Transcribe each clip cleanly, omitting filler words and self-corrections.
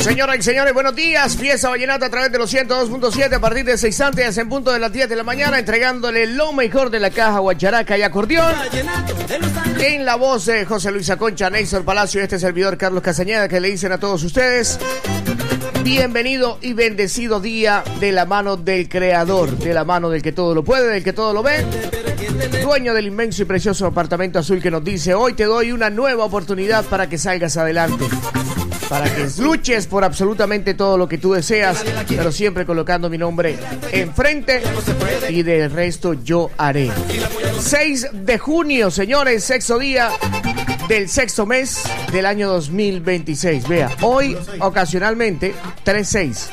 Señoras y señores, buenos días. Fiesta Vallenata a través de los 102.7 a partir de 6 antes en punto de las 10 de la mañana, entregándole lo mejor de la caja, guacharaca y acordeón. En la voz de José Luis Aconcha, Néstor Palacio y este servidor Carlos Castañeda, que le dicen a todos ustedes: bienvenido y bendecido día de la mano del Creador, de la mano del que todo lo puede, del que todo lo ve, dueño del inmenso y precioso apartamento azul, que nos dice: hoy te doy una nueva oportunidad para que salgas adelante, para que luches por absolutamente todo lo que tú deseas, pero siempre colocando mi nombre enfrente y del resto yo haré. 6 de junio, señores, sexto día del sexto mes del año 2026. Vea, hoy ocasionalmente 3-6.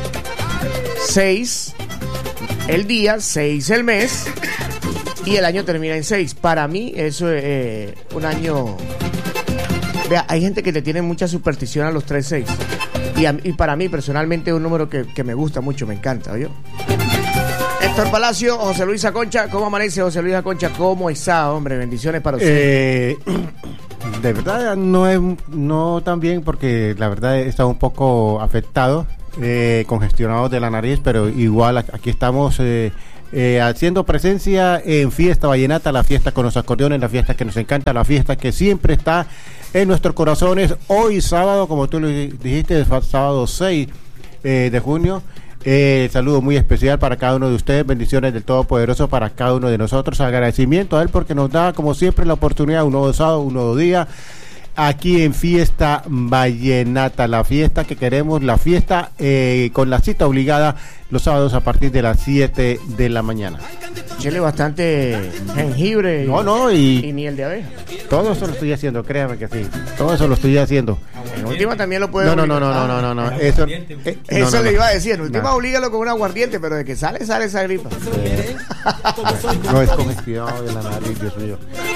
6 el día, 6 el mes y el año termina en 6. Para mí eso es un año... Vea, hay gente que le tiene mucha superstición a los 3-6. Y para mí, personalmente, es un número que me gusta mucho, me encanta, ¿oyó? Héctor Palacio, José Luis Aconcha. ¿Cómo amanece, José Luis Aconcha? ¿Cómo está, hombre? Bendiciones para usted. De verdad, no tan bien, porque la verdad he estado un poco afectado, congestionado de la nariz, pero igual aquí estamos... haciendo presencia en Fiesta Vallenata, la fiesta con los acordeones, la fiesta que nos encanta, la fiesta que siempre está en nuestros corazones. Hoy sábado, como tú lo dijiste, sábado 6 de junio. Saludo muy especial para cada uno de ustedes, bendiciones del Todopoderoso para cada uno de nosotros, agradecimiento a él porque nos da como siempre la oportunidad, un nuevo sábado, un nuevo día aquí en Fiesta Vallenata, la fiesta que queremos, la fiesta con la cita obligada los sábados a partir de las 7 de la mañana. Chile bastante jengibre y miel de abeja. Todo eso lo estoy haciendo, créame que sí. Todo eso lo estoy haciendo. En última también lo puede. No. Eso le iba a decir. En última oblígalo con un aguardiente, pero de que sale esa gripa. No es congestionado de la nariz, Dios mío.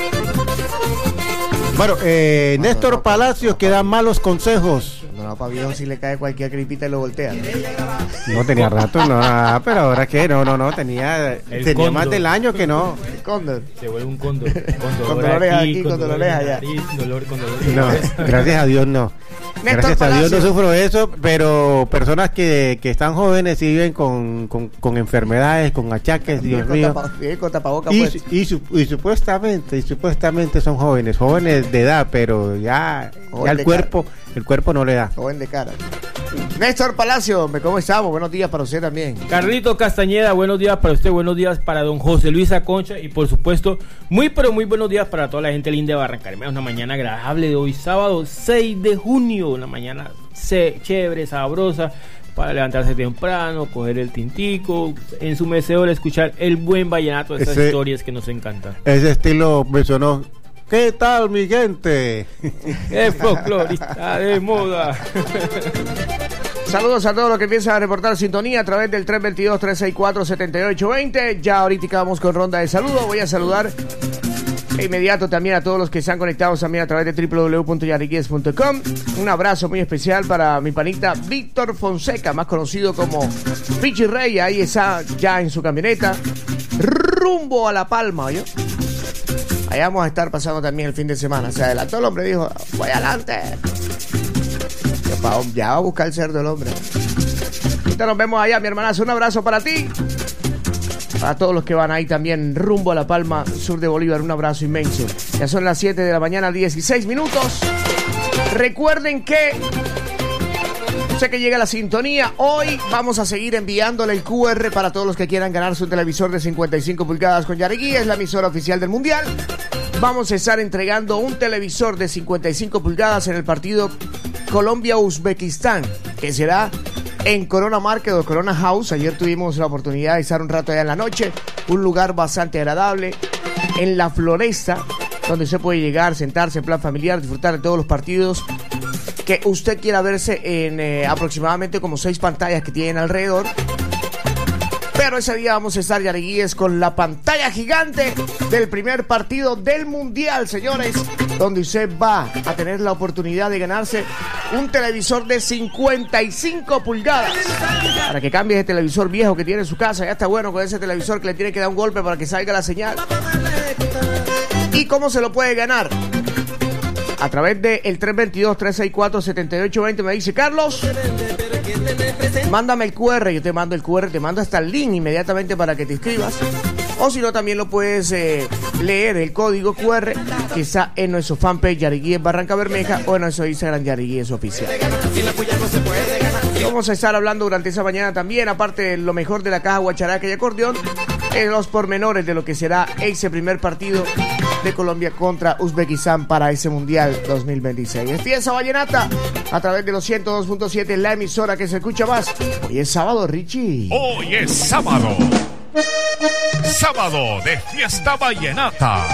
Bueno, Néstor Palacios, que da malos consejos. No, para viejo si le cae cualquier gripita y lo voltea. No tenía rato, pero ahora que no, tenía más del año que no. El cóndor. Se vuelve un cóndor. Con dolores aquí, con dolores allá. Dolor. No, gracias a Dios no. Gracias a Dios no sufro eso, pero personas que están jóvenes y viven con enfermedades, con achaques, Dios mío. Con tapabocas y supuestamente son jóvenes de edad, pero ya el cuerpo no le da. Joven de cara. Néstor Palacio, ¿cómo estamos? Buenos días para usted también. Carlito Castañeda, buenos días para usted, buenos días para don José Luis Aconcha y por supuesto, muy buenos días para toda la gente linda de Barrancabermeja. Una mañana agradable de hoy, sábado 6 de junio, una mañana chévere, sabrosa, para levantarse temprano, coger el tintico, en su mecedor escuchar el buen vallenato, esas historias que nos encantan. Ese estilo me sonó. ¿Qué tal, mi gente? Es folclorista de moda. Saludos a todos los que empiezan a reportar sintonía a través del 322-364-7820. Ya ahorita vamos con ronda de saludos. Voy a saludar de inmediato también a todos los que están conectados también a través de www.yariquez.com. Un abrazo muy especial para mi panita Víctor Fonseca, más conocido como Pichi Rey. Ahí está ya en su camioneta, rumbo a La Palma, ¿yo? Allá vamos a estar pasando también el fin de semana. Se adelantó el hombre, dijo: voy adelante. Ya va a buscar el cerdo el hombre. Ahorita nos vemos allá, mi hermanazo. Un abrazo para ti. Para todos los que van ahí también rumbo a La Palma, sur de Bolívar. Un abrazo inmenso. Ya son las 7 de la mañana, 16 minutos. Recuerden que sé que llega la sintonía. Hoy vamos a seguir enviándole el QR para todos los que quieran ganar su televisor de 55 pulgadas con Yariguí. Es la emisora oficial del Mundial. Vamos a estar entregando un televisor de 55 pulgadas en el partido Colombia-Uzbekistán, que será en Corona Market o Corona House. Ayer tuvimos la oportunidad de estar un rato allá en la noche. Un lugar bastante agradable en la Floresta, donde usted puede llegar, sentarse en plan familiar, disfrutar de todos los partidos que usted quiera verse en aproximadamente como 6 pantallas que tienen alrededor. Pero ese día vamos a estar, Yariguíes, con la pantalla gigante del primer partido del Mundial, señores, donde usted va a tener la oportunidad de ganarse un televisor de 55 pulgadas. Para que cambie ese televisor viejo que tiene en su casa. Ya está bueno con ese televisor que le tiene que dar un golpe para que salga la señal. ¿Y cómo se lo puede ganar? a través del 322-364-7820. Me dice, Carlos, mándame el QR. Yo te mando el QR, te mando hasta el link inmediatamente para que te inscribas. O si no, también lo puedes leer el código QR que está en nuestro fanpage Yariguíes Barranca Bermeja o en nuestro Instagram Yariguíes Oficial. Vamos a estar hablando durante esa mañana también, aparte de lo mejor de la caja guacharaca y acordeón, en los pormenores de lo que será ese primer partido de Colombia contra Uzbekistán para ese Mundial 2026. Es Fiesta Vallenata a través de los 102.7, la emisora que se escucha más. Hoy es sábado, Richie. Hoy es sábado. Sábado de Fiesta Vallenata.